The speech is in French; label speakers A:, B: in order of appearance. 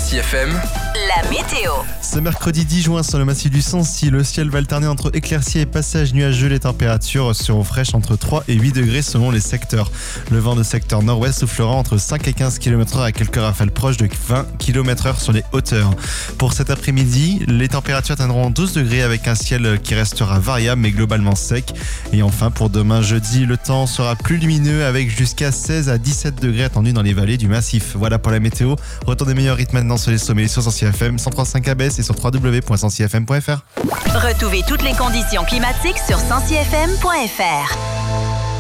A: Sancy FM,
B: la météo.
C: Ce mercredi 10 juin sur le massif du Sancy, le ciel va alterner entre éclaircies et passages nuageux. Les températures seront fraîches entre 3 et 8 degrés selon les secteurs. Le vent de secteur nord-ouest soufflera entre 5 et 15 km/h à quelques rafales proches de 20 km/h sur les hauteurs. Pour cet après-midi, les températures atteindront 12 degrés avec un ciel qui restera variable mais globalement sec. Et enfin pour demain jeudi, le temps sera plus lumineux avec jusqu'à 16 à 17 degrés attendus dans les vallées du massif. Voilà pour la météo. Retour des meilleurs rythmes maintenant sur les sommets sur Sancy FM 103.5 ABS et sur www.sancyfm.fr.
B: Retrouvez toutes les conditions climatiques sur sancyfm.fr.